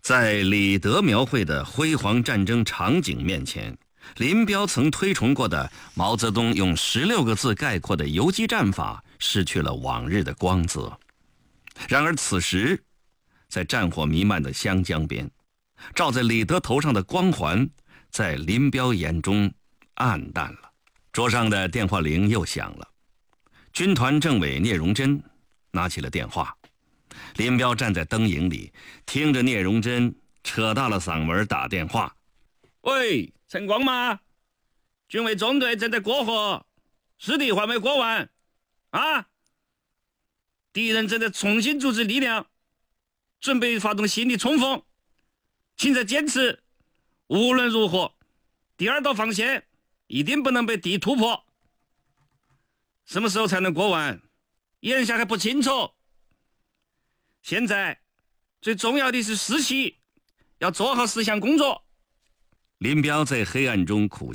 在李德描绘的辉煌战争场景面前，林彪曾推崇过的毛泽东用16个字概括的游击战法失去了往日的光泽。然而此时，在战火弥漫的湘江边，照在李德头上的光环在林彪眼中暗淡了。桌上的电话铃又响了，军团政委聂荣臻拿起了电话。林彪站在灯影里，听着聂荣臻扯大了嗓门打电话：“ 喂，陈光吗？军委中队正在过河，师弟还没过完啊！敌人正在重新组织力量，准备发动新的冲锋，请再坚持。无论如何，第2道防线一定不能被敌突破。什么时候才能过完？眼下还不清楚。现在最重要的是士气，要做好思想工作。” 林彪在黑暗中苦